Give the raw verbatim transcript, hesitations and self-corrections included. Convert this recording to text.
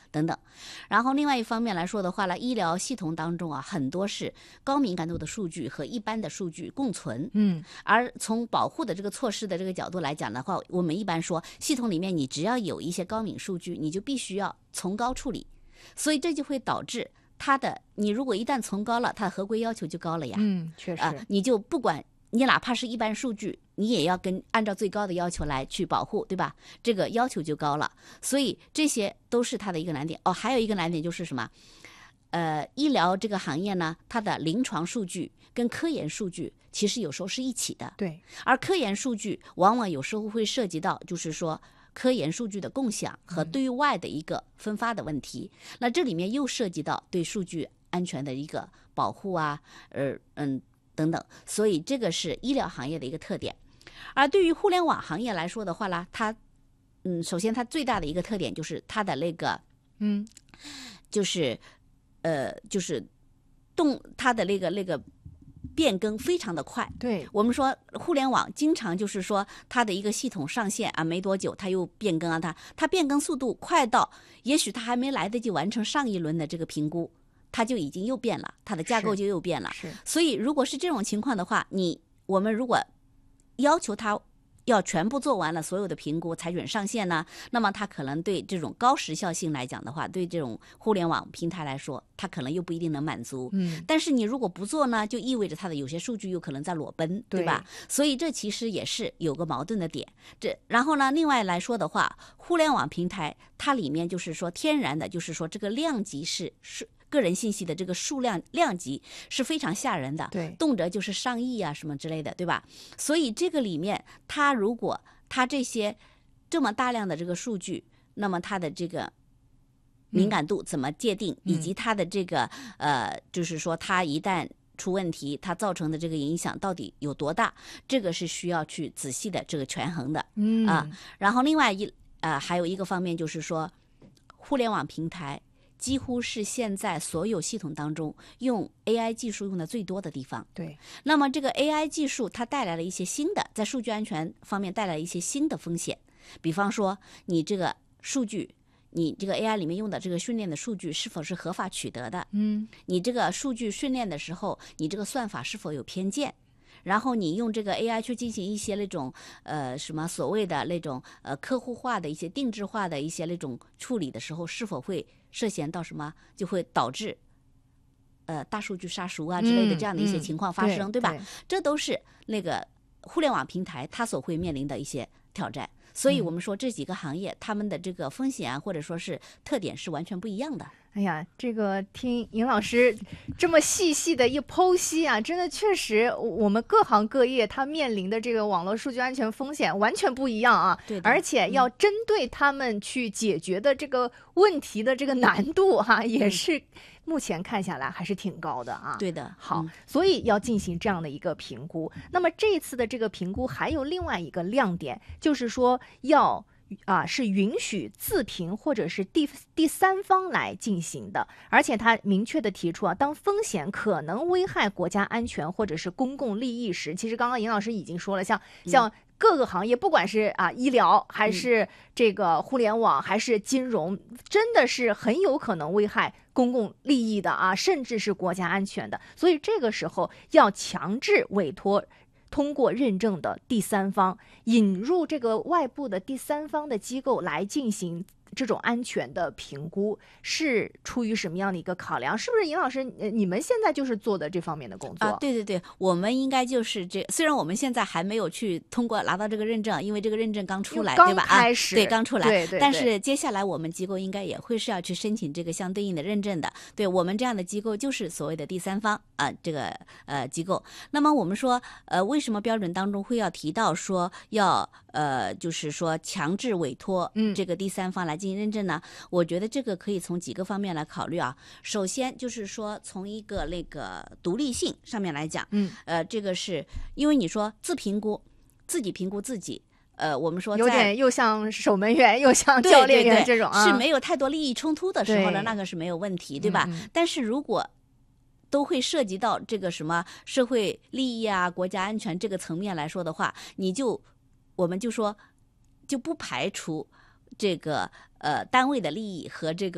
等等。然后另外一方面来说的话呢，医疗系统当中啊，很多是高敏感度的数据和一般的数据共存。 嗯， 而从保护的这个措施的这个角度来讲的话，我们一般说系统里面你只要有一些高敏数据，你就必须要从高处理，所以这就会导致它的，你如果一旦从高了，它的合规要求就高了呀。 嗯，确实， 啊、呃，你就不管你哪怕是一般数据，你也要跟按照最高的要求来去保护，对吧？这个要求就高了，所以这些都是它的一个难点。哦，还有一个难点就是什么？呃，医疗这个行业呢，它的临床数据跟科研数据其实有时候是一起的。 对， 而科研数据往往有时候会涉及到，就是说科研数据的共享和对外的一个分发的问题。嗯、那这里面又涉及到对数据安全的一个保护啊，呃，嗯。等等，所以这个是医疗行业的一个特点。而对于互联网行业来说的话呢，它，嗯，首先它最大的一个特点就是它的那个， 嗯， 就是呃，就是动它的那个那个变更非常的快。 对， 我们说互联网经常就是说它的一个系统上线啊，没多久它又变更啊，它它变更速度快到，也许它还没来得及完成上一轮的这个评估，它就已经又变了，它的架构就又变了。 是， 所以如果是这种情况的话，你我们如果要求它要全部做完了所有的评估才准上线呢，那么它可能对这种高时效性来讲的话，对这种互联网平台来说，它可能又不一定能满足。 嗯， 但是你如果不做呢，就意味着它的有些数据有可能在裸奔，对吧？ 对， 所以这其实也是有个矛盾的点。这然后呢，另外来说的话，互联网平台它里面就是说天然的，就是说这个量级是是。个人信息的这个数量量级是非常吓人的， 对， 动辄就是上亿啊什么之类的，对吧？所以这个里面，它如果它这些这么大量的这个数据，那么它的这个敏感度怎么界定， 嗯、 以及它的这个呃，就是说它一旦出问题，它造成的这个影响到底有多大？这个是需要去仔细的这个权衡的， 嗯啊。然后另外一呃还有一个方面就是说，互联网平台几乎是现在所有系统当中用 A I 技术用的最多的地方。 对， 那么这个 A I 技术它带来了一些新的，在数据安全方面带来了一些新的风险。比方说，你这个数据，你这个 A I 里面用的这个训练的数据是否是合法取得的？ 嗯， 你这个数据训练的时候，你这个算法是否有偏见？然后你用这个 A I 去进行一些那种呃什么所谓的那种呃客户化的一些定制化的一些那种处理的时候，是否会涉嫌到什么，就会导致呃大数据杀熟啊之类的这样的一些情况发生， 嗯嗯、 对吧？ 对这都是那个互联网平台它所会面临的一些挑战。所以我们说这几个行业、嗯、他们的这个风险啊，或者说是特点是完全不一样的。 哎呀，这个听尹老师这么细细的一剖析啊，真的确实我们各行各业它面临的这个网络数据安全风险完全不一样啊。 对的， 而且要针对他们去解决的这个问题的这个难度哈、啊嗯，也是目前看下来还是挺高的啊。 对的， 好、 嗯， 所以要进行这样的一个评估。那么这一次的这个评估还有另外一个亮点，就是说要啊，是允许自评或者是第第三方来进行的，而且他明确的提出啊，当风险可能危害国家安全或者是公共利益时，其实刚刚尹老师已经说了，像像各个行业，不管是啊医疗还是这个互联网还是金融，真的是很有可能危害公共利益的啊，甚至是国家安全的，所以这个时候要强制委托通过认证的第三方，引入这个外部的第三方的机构来进行这种安全的评估，是出于什么样的一个考量？是不是尹老师，呃，你们现在就是做的这方面的工作？ 啊，对对对，我们应该就是这。虽然我们现在还没有去通过拿到这个认证，因为这个认证刚出来，对吧？ 刚开始， 啊，对，刚出来。 对对对。 但是接下来我们机构应该也会是要去申请这个相对应的认证的。对，我们这样的机构就是所谓的第三方啊，这个呃机构。那么我们说，呃，为什么标准当中会要提到说要呃，就是说强制委托这个第三方来进行认证呢？嗯，我觉得这个可以从几个方面来考虑啊。首先就是说，从一个那个独立性上面来讲， 嗯， 呃，这个是因为你说自评估，自己评估自己。呃，我们说有点又像守门员又像教练员这种啊， 对对对，是没有太多利益冲突的时候呢，那个是没有问题，对吧？ 嗯嗯， 但是如果都会涉及到这个什么社会利益啊、国家安全这个层面来说的话，你就我们就说就不排除这个呃单位的利益和这个